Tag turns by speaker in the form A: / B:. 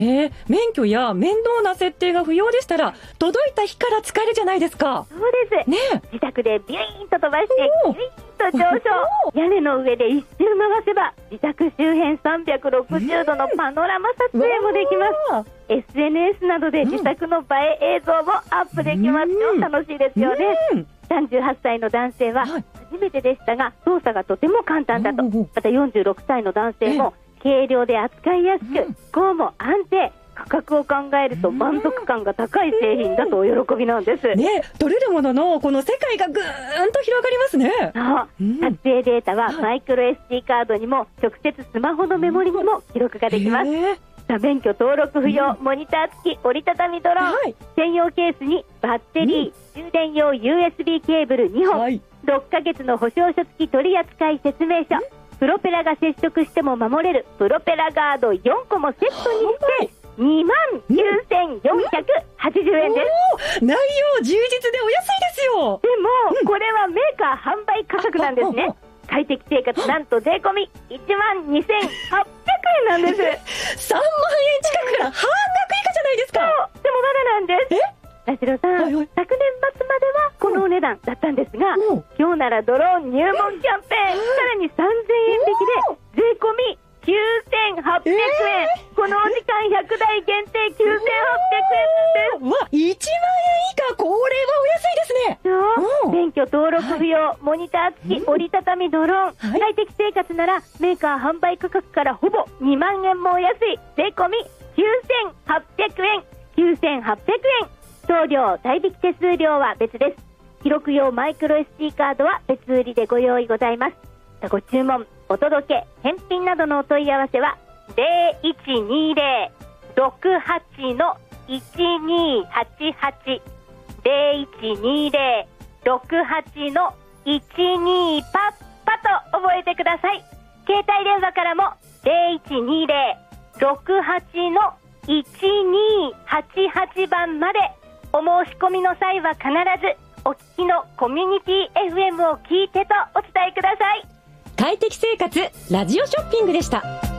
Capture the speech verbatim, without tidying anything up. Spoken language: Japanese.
A: えー、免許や面倒な設定が不要でしたら届いた日から使えるじゃないですか。
B: そうです、ね、自宅でビューンと飛ばしてビューンと上昇屋根の上で一周回せば自宅周辺さんびゃくろくじゅうどのパノラマ撮影もできます。 エスエヌエス などで自宅の映え映像もアップできますよ。楽しいですよね。さんじゅうはっさいの男性は初めてでしたが操作がとても簡単だと。またよんじゅうろくさいの男性も軽量で扱いやすく飛行も安定、価格を考えると満足感が高い製品だとお喜びなんです、
A: ね、取れるもののこの世界がぐーんと広がりますね。
B: そう、うん、撮影データはマイクロ エスディー カードにも直接スマホのメモリにも記録ができます。免許登録不要、うん、モニター付き折りたたみドローン、はい、専用ケースにバッテリー、うん、充電用 ユーエスビー ケーブルにほん、はい、ろっかげつの保証書付き取扱説明書、うん、プロペラが接触しても守れるプロペラガードよんこもセットにしてにまんきゅうせんよんひゃくはちじゅうえんです。
A: 内容充実でお安いですよ。
B: でも、うん、これはメーカー販売価格なんですね。快適生活なんと税込みいちまんにせんはっぴゃくえんなんです
A: さんまんえん近くから半額以下じゃないですか。
B: そうでもまだなんです。
A: え
B: 田代さん、はいはい、昨年末まではこのお値段だったんですが、うん、今日ならドローン入門キャンペーン、さらにさんぜんえん引きで税込みきゅうせんはっぴゃくえん、えー、このお時間ひゃくだい限定きゅうせんはっぴゃくえんです。
A: わ、いちまんえん以下、これはお安いですね。
B: そう、免許登録不要、はい、モニター付き折りたたみドローン、はい、快適生活ならメーカー販売価格からほぼにまんえんもお安い税込みきゅうせんはっぴゃくえん、きゅうせんはっぴゃくえん、送料代引き手数料は別です。記録用マイクロ エスディー カードは別売りでご用意ございます。ご注文、お届け、返品などのお問い合わせは ゼロいちにゼロ ろくはち のいちにはちはち ゼロいちにゼロ ろくはち のいちにパッパと覚えてください。携帯電話からもゼロいちにゼロ ろくはち のいちにはちはちばんまでお申し込みの際は必ずお聞きのコミュニティ エフエム を聞いてとお伝えください。
A: 快適生活ラジオショッピングでした。